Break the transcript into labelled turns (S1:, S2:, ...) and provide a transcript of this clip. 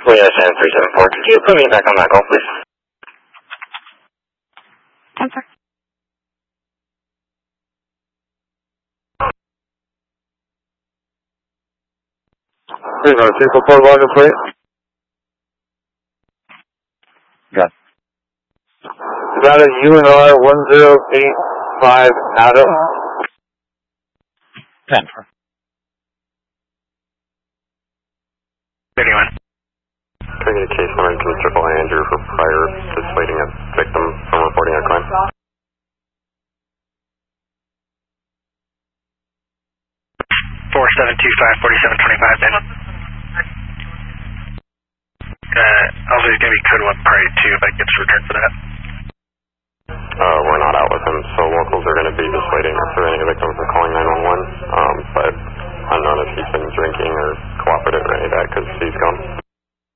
S1: Toyota 7374. Could you put me back on that call, please?
S2: 10-4.
S3: Please, on the vehicle port volume, please.
S4: Got it.
S3: Is that a UNR 1085 Adam?
S4: 10-4.
S1: 31.
S5: Can I get a case number to Triple A Andrew for prior dissuading a victim from reporting a crime?
S1: Also, he's going to be code 1 party 2 if I gets returned for that.
S5: We're not out with him, so locals are going to be dissuading or preventing a victim from calling 911, but unknown if he's been drinking or cooperative or any of that, because he